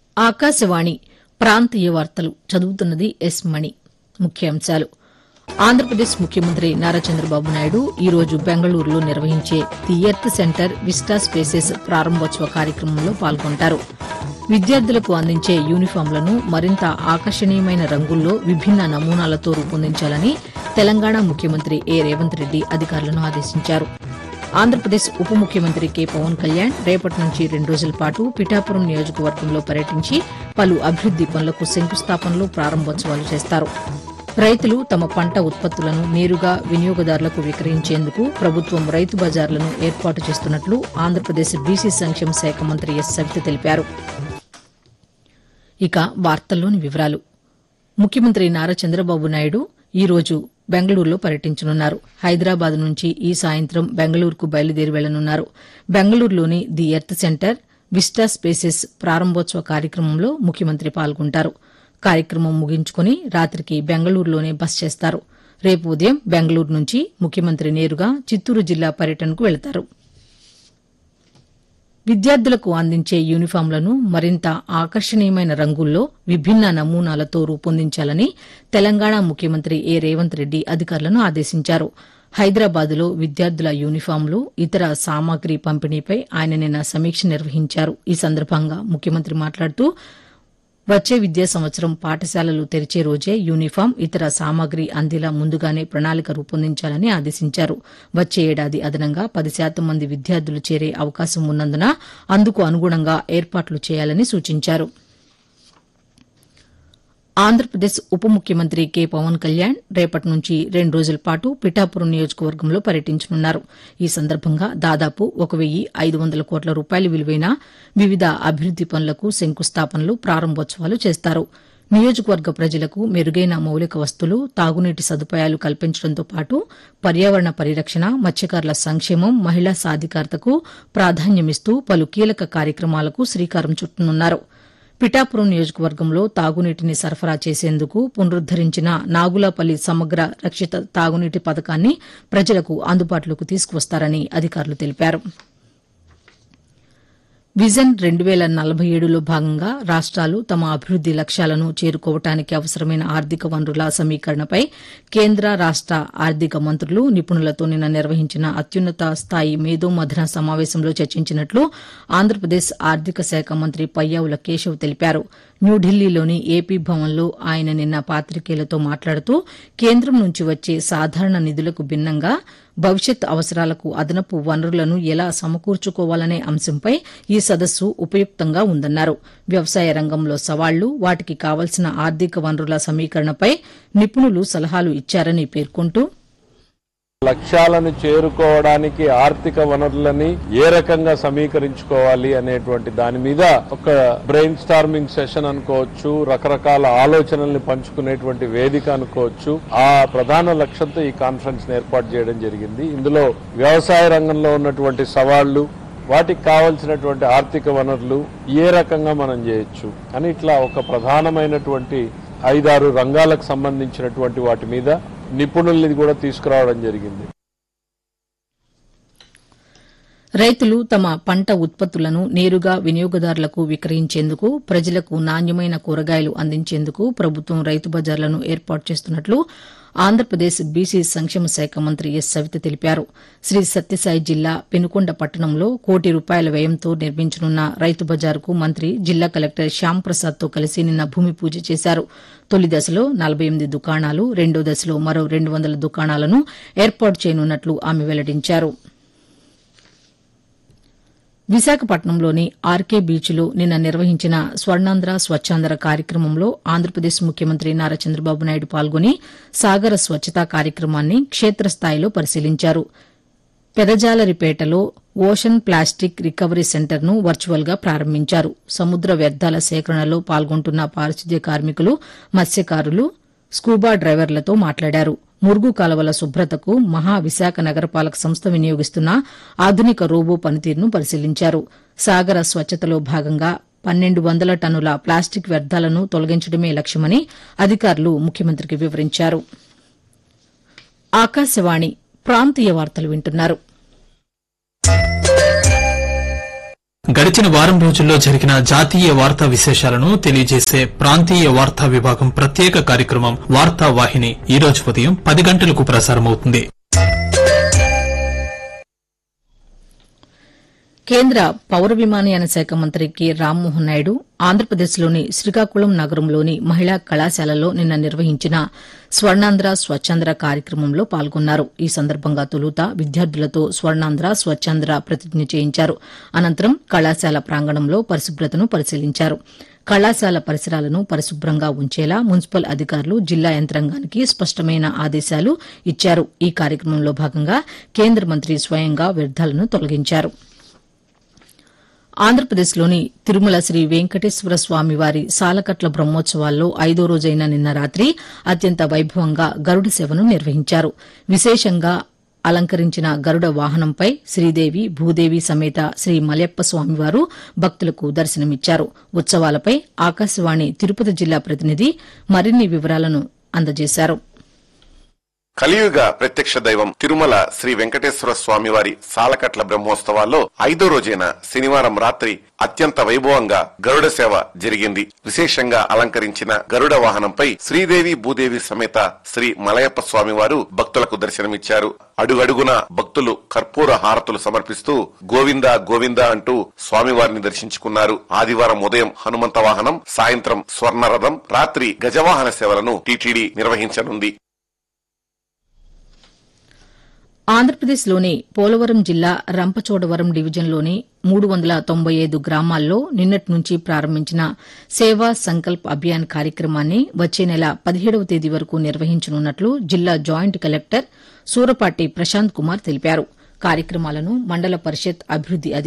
ఆకాశవాణి ప్రాంతీయ వార్తలు చదువుతున్నది ఎస్ మణి. ముఖ్యాంశాలు. ఆంధ్రప్రదేశ్ ముఖ్యమంత్రి నారా చంద్రబాబు నాయుడు ఈ రోజు బెంగళూరులో నిర్వహించే the earth centre vista spaces ప్రారంభోత్సవ కార్యక్రమంలో పాల్గొంటారు. విద్యార్థులకు అందించే యూనిఫాంలను మరింత ఆకర్షణీయమైన రంగుల్లో విభిన్న నమూనాలతో రూపొందించాలని తెలంగాణ ముఖ్యమంత్రి ఏ రేవంత్ రెడ్డి అధికారులను ఆదేశించారు. ఆంధ్రప్రదేశ్ ఉప ముఖ్యమంత్రి కె పవన్ కళ్యాణ్ రేపటి నుంచి 2 రోజుల పాటు పిఠాపురం నియోజకవర్గంలో పర్యటించి పలు అభివృద్ది పనులకు శంకుస్థాపనలు, ప్రారంభోత్సవాలు చేస్తారు. రైతులు తమ పంట ఉత్పత్తులను నేరుగా వినియోగదారులకు విక్రయించేందుకు ప్రభుత్వం రైతు బజార్లను ఏర్పాటు చేస్తున్నట్లు ఆంధ్రప్రదేశ్ బీసీ సంక్షేమ శాఖ మంత్రి ఎస్ సవిత తెలిపారు. ఇక వార్తల్లోని వివరాలు. ముఖ్యమంత్రి నారా చంద్రబాబు నాయుడు ఈ రోజు బెంగళూరులో పర్యటించనున్నారు. హైదరాబాద్ నుంచి ఈ సాయంత్రం బెంగళూరుకు బయలుదేరి వెళ్లనున్నారు. బెంగళూరులోని the earth centre vista spaces ప్రారంభోత్సవ కార్యక్రమంలో ముఖ్యమంత్రి పాల్గొంటారు. కార్యక్రమం ముగించుకుని రాత్రికి బెంగళూరులోనే బస చేస్తారు. రేపు ఉదయం బెంగళూరు నుంచి ముఖ్యమంత్రి నేరుగా చిత్తూరు జిల్లా పర్యటనకు వెళతారు. విద్యార్థులకు అందించే యూనిఫాంలను మరింత ఆకర్షణీయమైన రంగుల్లో విభిన్న నమూనాలతో రూపొందించాలని తెలంగాణ ముఖ్యమంత్రి ఏ రేవంత్ రెడ్డి అధికారులను ఆదేశించారు. హైదరాబాద్లో విద్యార్థుల యూనిఫాంలు, ఇతర సామాగ్రి పంపిణీపై ఆయన నిన్న సమీక్ష నిర్వహించారు. ఈ సందర్భంగా ముఖ్యమంత్రి మాట్లాడుతూ వచ్చే విద్యా సంవత్సరం పాఠశాలలు తెరిచే రోజే యూనిఫాం, ఇతర సామాగ్రి అందేలా ముందుగానే ప్రణాళిక రూపొందించాలని ఆదేశించారు. వచ్చే ఏడాది అదనంగా 10% మంది విద్యార్థులు చేరే అవకాశం ఉన్నందున అందుకు అనుగుణంగా ఏర్పాట్లు చేయాలని సూచించారు. ఆంధ్రప్రదేశ్ ఉప ముఖ్యమంత్రి కె పవన్ కళ్యాణ్ రేపటి నుంచి 2 రోజుల పాటు పిఠాపురం నియోజకవర్గంలో పర్యటించనున్నారు. ఈ సందర్భంగా దాదాపు 1,500 కోట్ల రూపాయల విలువైన వివిధ అభివృద్ది పనులకు శంకుస్థాపనలు, ప్రారంభోత్సవాలు చేస్తారు. నియోజకవర్గ ప్రజలకు మెరుగైన మౌలిక వస్తువులు, తాగునీటి సదుపాయాలు కల్పించడంతో పాటు పర్యావరణ పరిరక్షణ, మత్స్యకారుల సంక్షేమం, మహిళా సాధికారతకు ప్రాధాన్యమిస్తూ పలు కీలక కార్యక్రమాలకు శ్రీకారం చుట్టనున్నారు. పిఠాపురం నియోజకవర్గంలో తాగునీటిని సరఫరా చేసేందుకు పునరుద్దరించిన నాగులపల్లి సమగ్ర రక్షిత తాగునీటి పథకాన్ని ప్రజలకు అందుబాటులోకి తీసుకువస్తారని అధికారులు తెలిపారు. విజన్ 2047లో భాగంగా రాష్ట్రాలు తమ అభివృద్ది లక్ష్యాలను చేరుకోవడానికి అవసరమైన ఆర్థిక వనరుల సమీకరణపై కేంద్ర, రాష్ట ఆర్థిక మంత్రులు, నిపుణులతో నిన్న నిర్వహించిన అత్యున్నత స్థాయి మేధోమథన సమావేశంలో చర్చించినట్లు ఆంధ్రప్రదేశ్ ఆర్థిక శాఖ మంత్రి పయ్యావుల కేశవ్ తెలిపారు. న్యూఢిల్లీలోని ఏపీ భవన్లో ఆయన నిన్న పాతికేయులతో మాట్లాడుతూ కేంద్రం నుంచి వచ్చే సాధారణ నిధులకు భిన్నంగా భవిష్యత్ అవసరాలకు అదనపు వనరులను ఎలా సమకూర్చుకోవాలనే అంశంపై ఈ సదస్సు ఉపయుక్తంగా ఉందన్నారు. వ్యవసాయ రంగంలో సవాళ్లు, వాటికి కావలసిన ఆర్థిక వనరుల సమీకరణపై నిపుణులు సలహాలు ఇచ్చారని పేర్కొంటూ లక్ష్యాలను చేరుకోవడానికి ఆర్థిక వనరులని ఏ రకంగా సమీకరించుకోవాలి అనేటువంటి దాని మీద ఒక బ్రెయిన్ స్టార్మింగ్ సెషన్ అనుకోవచ్చు, రకరకాల ఆలోచనల్ని పంచుకునేటువంటి వేదిక అనుకోవచ్చు. ఆ ప్రధాన లక్ష్యంతో ఈ కాన్ఫరెన్స్ ఏర్పాటు చేయడం జరిగింది. ఇందులో వ్యవసాయ రంగంలో ఉన్నటువంటి సవాళ్లు, వాటికి కావలసినటువంటి ఆర్థిక వనరులు ఏ రకంగా మనం చేయొచ్చు అని ఇట్లా ఒక ప్రధానమైనటువంటి 5-6 రంగాలకు సంబంధించినటువంటి వాటి మీద నిపుణుల్ని కూడా తీసుకురావడం జరిగింది. రైతులు తమ పంట ఉత్పత్తులను నేరుగా వినియోగదారులకు విక్రయించేందుకు, ప్రజలకు నాణ్యమైన కూరగాయలు అందించేందుకు ప్రభుత్వం రైతు బజార్లను ఏర్పాటు చేస్తున్నట్లు ఆంధ్రప్రదేశ్ బీసీ సంక్షేమ శాఖ మంత్రి ఎస్ సవిత తెలిపారు. శ్రీ సత్యసాయి జిల్లా పెనుకొండ పట్టణంలో ₹1 కోటి వ్యయంతో నిర్మించనున్న రైతు బజారుకు మంత్రి జిల్లా కలెక్టర్ శ్యాంప్రసాద్తో కలిసి నిన్న భూమి పూజ చేశారు. తొలి దశలో 48 దుకాణాలు, రెండో దశలో మరో 200 దుకాణాలను ఏర్పాటు చేయనున్నట్లు ఆమె వెల్లడించారు. విశాఖపట్నంలోని ఆర్కే బీచ్లో నిన్న నిర్వహించిన స్వర్ణాంధ్ర స్వచ్ఛాంధ్ర కార్యక్రమంలో ఆంధ్రప్రదేశ్ ముఖ్యమంత్రి నారా చంద్రబాబు నాయుడు పాల్గొని సాగర స్వచ్ఛతా కార్యక్రమాన్ని క్షేత్రస్థాయిలో పరిశీలించారు. పెదజాలరిపేటలో ఓషన్ ప్లాస్టిక్ రికవరీ సెంటర్ను వర్చువల్గా ప్రారంభించారు. సముద్ర వ్యర్థాల సేకరణలో పాల్గొంటున్న పారిశుద్ధ్య కార్మికులు, మత్స్యకారులు, స్కూబా డ్రైవర్లతో మాట్లాడారు. మురుగు కాలువల శుభ్రతకు మహా విశాఖ నగరపాలక సంస్థ వినియోగిస్తున్న ఆధునిక రోబో పనితీరును పరిశీలించారు. సాగర స్వచ్ఛతలో భాగంగా 1,200 టన్నుల ప్లాస్టిక్ వ్యర్థాలను తొలగించడమే లక్ష్యమని అధికారులు ముఖ్యమంత్రికి వివరించారు. ఆకాశవాణి ప్రాంతీయ వార్తలు వింటున్నారు. గడిచిన వారం రోజుల్లో జరిగిన జాతీయ వార్తా విశేషాలను తెలియజేసే ప్రాంతీయ వార్తా విభాగం ప్రత్యేక కార్యక్రమం వార్తా వాహిని ఈ రోజు ఉదయం 10 గంటలకు ప్రసారమవుతుంది. కేంద్ర పౌర విమానయాన శాఖ మంత్రి కె రామ్మోహన్ నాయుడు ఆంధ్రప్రదేశ్లోని శ్రీకాకుళం నగరంలోని మహిళా కళాశాలలో నిన్న నిర్వహించిన స్వర్ణాంధ్ర స్వచ్ఛాంధ్ర కార్యక్రమంలో పాల్గొన్నారు. ఈ సందర్భంగా తొలుత విద్యార్థులతో స్వర్ణాంధ్ర స్వచ్ఛాంధ్ర ప్రతిజ్ఞ చేయించారు. అనంతరం కళాశాల ప్రాంగణంలో పరిశుభ్రతను పరిశీలించారు. కళాశాల పరిసరాలను పరిశుభ్రంగా ఉంచేలా మున్సిపల్ అధికారులు జిల్లా యంత్రాంగానికి స్పష్టమైన ఆదేశాలు ఇచ్చారు. ఈ కార్యక్రమంలో భాగంగా కేంద్ర మంత్రి స్వయంగా వ్యర్థాలను తొలగించారు. ఆంధ్రప్రదేశ్లోని తిరుమల శ్రీ వెంకటేశ్వర స్వామివారి సాలకట్ల బ్రహ్మోత్సవాల్లో 5వ రోజైన నిన్న రాత్రి అత్యంత వైభవంగా గరుడ సేవను నిర్వహించారు. విశేషంగా అలంకరించిన గరుడ వాహనంపై శ్రీదేవి భూదేవి సమేత శ్రీ మలయప్ప స్వామివారు భక్తులకు దర్శనమిచ్చారు. ఉత్సవాలపై ఆకాశవాణి తిరుపతి జిల్లా ప్రతినిధి మరిన్ని వివరాలను అందజేశారు. కలియుగ ప్రత్యక్ష దైవం తిరుమల శ్రీ వెంకటేశ్వర స్వామివారి సాలకట్ల బ్రహ్మోత్సవాల్లో 5వ రోజైన శనివారం రాత్రి అత్యంత వైభవంగా గరుడ సేవ జరిగింది. విశేషంగా అలంకరించిన గరుడ వాహనంపై శ్రీదేవి భూదేవి సమేత శ్రీ మలయప్ప స్వామివారు భక్తులకు దర్శనమిచ్చారు. అడుగడుగున భక్తులు కర్పూర హారతులు సమర్పిస్తూ గోవిందా గోవిందా అంటూ స్వామివారిని దర్శించుకున్నారు. ఆదివారం ఉదయం హనుమంత వాహనం, సాయంత్రం స్వర్ణరథం, రాత్రి గజవాహన సేవలను టీటీడీ నిర్వహించనుంది. ఆంధ్రప్రదేశ్లోని పోలవరం జిల్లా రంపచోడవరం డివిజన్లోని 395 గ్రామాల్లో నిన్నటి నుంచి ప్రారంభించిన సేవా సంకల్ప్ అభియాన్ కార్యక్రమాన్ని వచ్చే నెల 17వ తేదీ వరకు నిర్వహించనున్నట్లు జిల్లా జాయింట్ కలెక్టర్ సూరపాటి ప్రశాంత్ కుమార్ తెలిపారు. కార్యక్రమాలను మండల పరిషత్ అభివృద్ది